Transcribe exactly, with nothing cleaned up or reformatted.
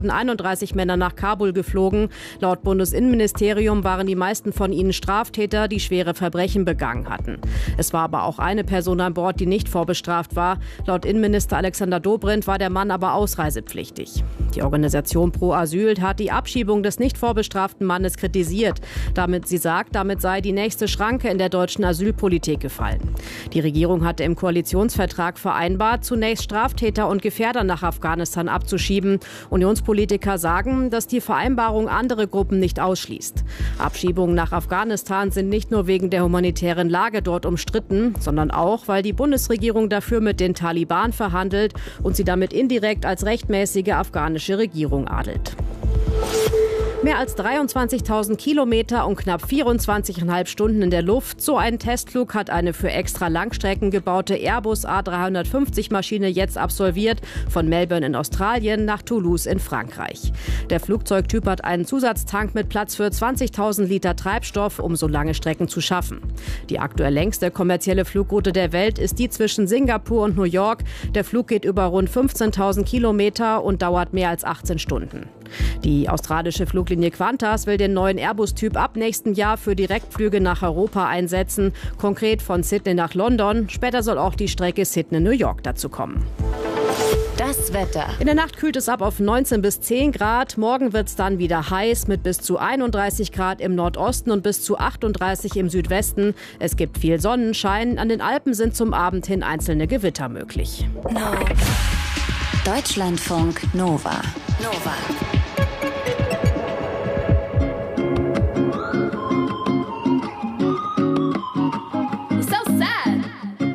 einunddreißig Männer nach Kabul geflogen. Laut Bundesinnenministerium waren die meisten von ihnen Straftäter, die schwere Verbrechen begangen hatten. Es war aber auch eine Person an Bord, die nicht vorbestraft war. Laut Innenminister Alexander Dobrindt war der Mann aber ausreisepflichtig. Die Organisation Pro Asyl hat die Abschiebung des nicht vorbestraften Mannes kritisiert. Damit sie sagt, damit sei die nächste Schranke in der deutschen Asylpolitik gefallen. Die Regierung hatte im Koalitionsvertrag vereinbart, zunächst Straftäter und Gefährder nach Afghanistan abzuschieben. Unionspolitiker sagen, dass die Vereinbarung andere Gruppen nicht ausschließt. Abschiebungen nach Afghanistan sind nicht nur wegen der humanitären Lage dort umstritten, sondern auch, weil die Bundesregierung dafür mit den Taliban verhandelt und sie damit indirekt als rechtmäßige afghanische Regierung adelt. Mehr als dreiundzwanzigtausend Kilometer und knapp vierundzwanzigeinhalb Stunden in der Luft. So einen Testflug hat eine für extra Langstrecken gebaute Airbus A drei fünfzig Maschine jetzt absolviert, von Melbourne in Australien nach Toulouse in Frankreich. Der Flugzeugtyp hat einen Zusatztank mit Platz für zwanzigtausend Liter Treibstoff, um so lange Strecken zu schaffen. Die aktuell längste kommerzielle Flugroute der Welt ist die zwischen Singapur und New York. Der Flug geht über rund fünfzehntausend Kilometer und dauert mehr als achtzehn Stunden. Die australische Fluglinie Qantas will den neuen Airbus-Typ ab nächstem Jahr für Direktflüge nach Europa einsetzen, konkret von Sydney nach London. Später soll auch die Strecke Sydney-New York dazu kommen. Das Wetter. In der Nacht kühlt es ab auf neunzehn bis zehn Grad. Morgen wird es dann wieder heiß mit bis zu einunddreißig Grad im Nordosten und bis zu achtunddreißig im Südwesten. Es gibt viel Sonnenschein. An den Alpen sind zum Abend hin einzelne Gewitter möglich. No. Deutschlandfunk Nova. Nova.